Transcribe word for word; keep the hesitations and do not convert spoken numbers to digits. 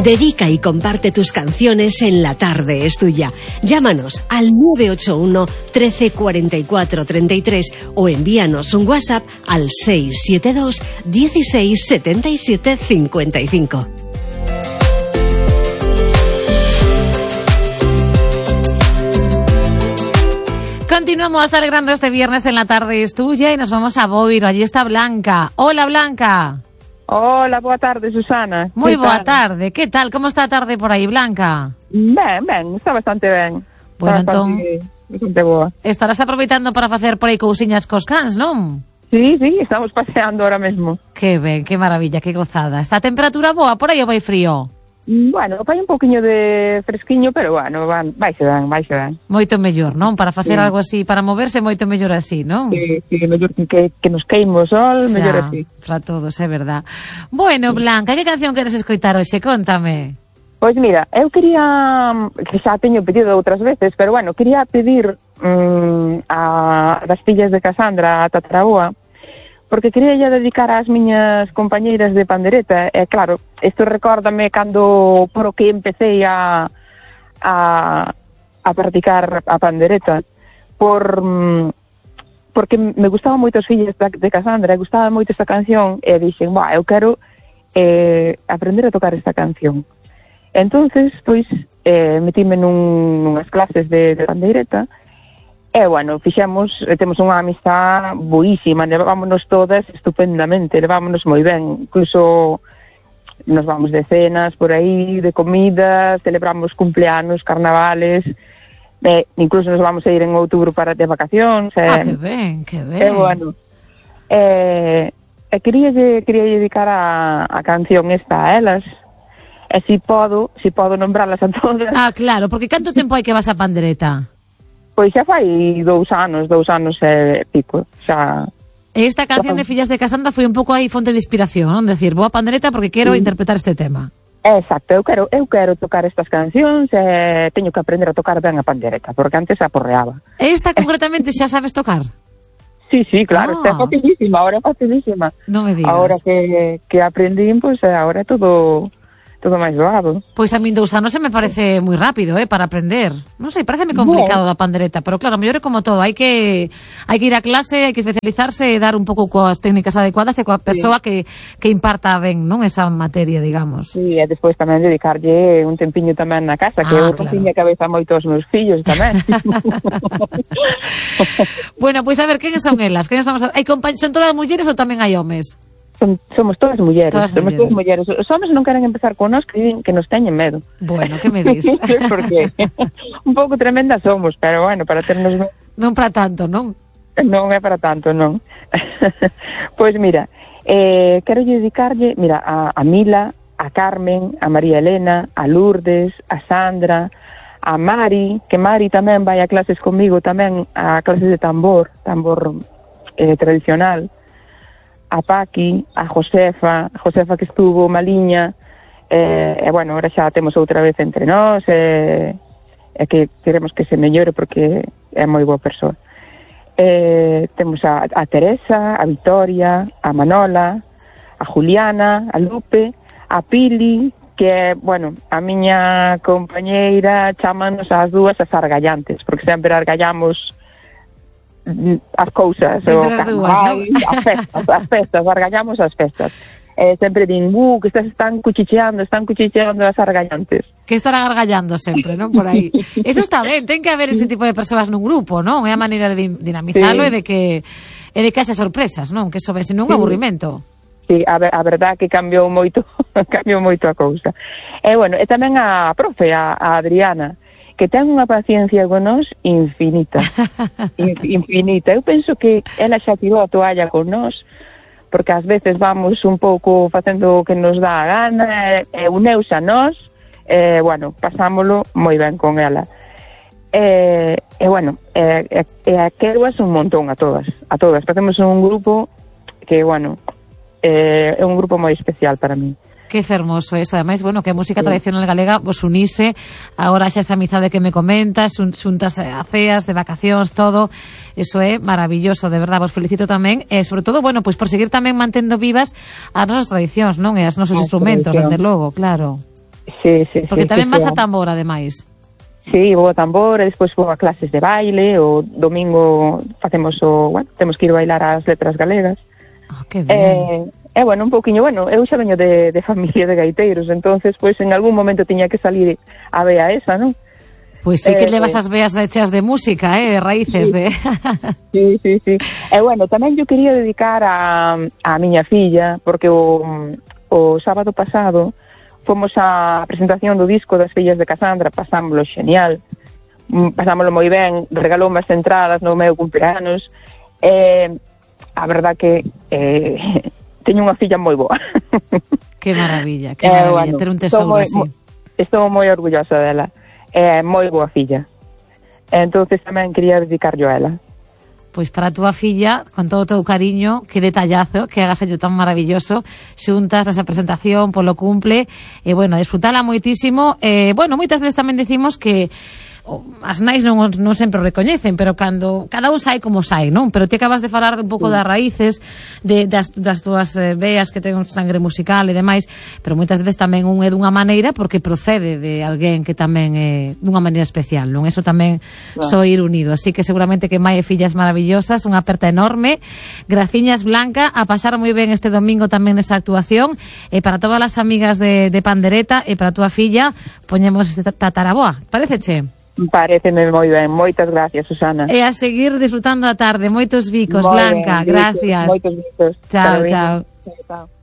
Dedica y comparte tus canciones en La Tarde es Tuya. Llámanos al nueve ocho uno, trece, cuarenta y cuatro, treinta y tres o envíanos un WhatsApp al seis siete dos, dieciséis, setenta y siete, cincuenta y cinco. Continuamos alegrando este viernes en La Tarde es Tuya y nos vamos a Boiro. Allí está Blanca. Hola, Blanca. Hola, boa tarde, Susana. Muy boa tarde. Que tal? Como está a tarde por aí, Blanca? Ben, ben, está bastante ben. Bueno, está bastante, entón, bastante boa. Estarás aproveitando para facer por aí cousiñas cos cans, non? Sí, sí, estamos paseando ahora mesmo. Que ben, que maravilla, que gozada. Está a temperatura boa por aí ou vai frío? Bueno, fai un poquinho de fresquiño, pero bueno, van, vai se dan, vai se dan. Moito mellor, non? Para facer sí. algo así, para moverse moito mellor así, non? Sí, sí, mellor que, que nos queime o sol, xa, mellor así. Para todos, é verdad. Bueno, Blanca, que canción queres escoitar hoxe? Contame. Pois mira, eu quería, que xa teño pedido outras veces, pero bueno, quería pedir mmm, a das fillas de Casandra, a Tataraoa, porque quería ya dedicar ás miñas compañeiras de pandereta, e claro, isto recórdame cando por o que empecé a, a, a practicar a pandereta, por, porque me gustaban moito as fillas de Casandra, e gustaba moito esta canción, e dixen, bah, eu quero eh, aprender a tocar esta canción. Entonces, pois, eh, metíme nun, nunhas clases de, de pandeireta, e, bueno, fixemos, temos unha amistad boísima, levámonos todas estupendamente, levámonos moi ben, incluso nos vamos de cenas por aí, de comida, celebramos cumpleanos, carnavales, e incluso nos vamos a ir en outubro para de vacacións. Ah, que ben, que ben. E, bueno, e, e quería, quería dedicar a, a canción esta a elas, e si podo, si podo nombrarlas a todas. Ah, claro, porque canto tempo hai que vas a pandereta? Pois xa fai dous anos, dous anos e pico, xa... Esta canción de Fillas de Casandra foi un pouco aí fonte de inspiración, non? Decir, vou a pandereta porque quero sí. interpretar este tema. Exacto, eu quero, eu quero tocar estas cancións e teño que aprender a tocar ben a pandereta, porque antes aporreaba. Esta concretamente xa sabes tocar? Sí, sí, claro, ah. está facilísima, ahora é facilísima. Non me digas. Ahora que, que aprendín, pois pues, ahora é todo... todo máis doado. Pois a min dous anos se me parece moi rápido, eh, para aprender. Non sei, pareceme complicado da pandereta, pero claro, mellor é como todo, hai que hai que ir a clase, hai que especializarse e dar un pouco coas técnicas adecuadas e coa persoa sí. que, que imparta ben, non, esa materia, digamos. Sí, e despois tamén dedicarlle un tempiño tamén na casa, que ah, eu claro. Tiña cabeza moito aos meus fillos tamén. Bueno, pois a ver, quen son elas? Quen son, hai compa- son todas mulleres ou tamén hai homes? Son, somos todas mulleres, todas somos mulleres. todas mulleres. Os homens non queren empezar con nós, que dicen que nos teñen medo. Bueno, que me dis? Porque un pouco tremenda somos, pero bueno, para ternos... Non para tanto, non? Non é para tanto, non. Pois mira, eh, quero dedicarlle, mira, a, a Mila, a Carmen, a María Elena, a Lourdes, a Sandra, a Mari, que Mari tamén vai a clases comigo, tamén a clases de tambor, tambor eh, tradicional, a Paqui, a Josefa, a Josefa que estuvo maliña, e, eh, bueno, ahora xa temos outra vez entre nós, e, e que queremos que se mellore porque é moi boa persoa. Eh, temos a, a Teresa, a Victoria, a Manola, a Juliana, a Lupe, a Pili, que é, bueno, a miña compañeira, chámanos as dúas as argallantes, porque sempre argallamos as cousas, o carnaval, ¿no? as festas, as festas, argallamos as festas. Eh, sempre din, uh, que estas están cuchicheando, están cuchicheando as argallantes. Que estarán argallando sempre, non? Por aí. Eso está ben, ten que haber ese tipo de persoas nun grupo, non? É a maneira de dinamizalo sí. e de que e de que haxa sorpresas, non? Que eso ve, senón un sí. aburrimento. Sí, a, ver, a verdad que cambiou moito, cambiou moito a cousa. E, bueno, e tamén a profe, a, a Adriana, que ten unha paciencia con nós infinita, infinita. Eu penso que ela xa tirou a toalla con nós, porque ás veces vamos un pouco facendo o que nos dá a gana, e uneus a nós, e, bueno, pasámolo moi ben con ela. E, e bueno, e, e, e a queroas un montón a todas, a todas. Facemos un grupo que, bueno, é un grupo moi especial para mí. Que fermoso eso, ademais, bueno, que a música sí. tradicional galega vos unise, agora xa esa amizade que me comentas, xuntas a ceas, de vacacións, todo, eso é maravilloso, de verdad, vos felicito tamén, e sobre todo, bueno, pois por seguir tamén mantendo vivas as nosas tradicións, non? E as nosos as instrumentos, desde logo, claro. Sí, sí, Porque sí, tamén sí, vas sí. a tambor, ademais. Sí, vou a tambor, e despois vou a clases de baile, o domingo facemos o, bueno, temos que ir bailar as letras galegas. Oh, que ben. E, eh, bueno, un pouquiño, bueno, eu xa veño de, de familia de gaiteiros, entonces, pois, en algún momento tiña que salir a vea esa, non? Pois sí que eh, levas as veas hechas de música, eh, de raíces, sí. de... Sí, sí, sí. E, bueno, tamén eu quería dedicar a, a miña filla, porque o, o sábado pasado fomos á presentación do disco das fillas de Casandra, pasámoslo genial, pasámoslo moi ben, regalou unhas entradas no meu cumpleanos, e a verdad que eh, teño unha filla moi boa. Que maravilla, que maravilla, eh, bueno, ter un tesouro moi, así. Mo, estou moi orgullosa dela, é eh, moi boa filla, entonces tamén quería dedicarlo a ela. Pois para a túa filla, con todo o teu cariño, que detallazo, que hagas ello tan maravilloso, xuntas esa presentación polo cumple, e, bueno, disfrutala moitísimo. E, bueno, moitas veces tamén decimos que as nais non, non sempre o recoñecen, pero cando cada un sai como sai, non? Pero ti acabas de falar un pouco sí. das raíces de, das, das túas eh, veas que ten sangre musical e demais, pero moitas veces tamén un é dunha maneira porque procede de alguén que tamén é dunha maneira especial, non? Eso tamén claro. So ir unido, así que seguramente que mai e fillas maravillosas, unha aperta enorme, graciñas Blanca, a pasar moi ben este domingo tamén nesa actuación, e para todas as amigas de, de Pandereta e para a túa filla poñemos este tataraboa, paréceche? Pareceme moi ben, moitas gracias, Susana. E a seguir disfrutando a tarde, moitos bicos, moi Blanca, ben, gracias. Moitos bicos. Chao, chao. Chao, chao.